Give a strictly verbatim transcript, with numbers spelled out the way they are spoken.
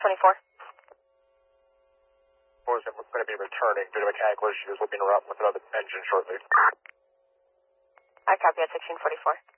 twenty-four. Was going to be returning due to mechanical issues. We'll be interrupting with another engine shortly. I copy at sixteen forty-four.